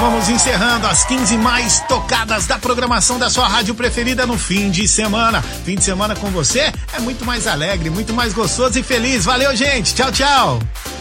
vamos encerrando as 15 mais tocadas da programação da sua rádio preferida no fim de semana. Fim de semana com você é muito mais alegre, muito mais gostoso e feliz. Valeu, gente. Tchau, tchau.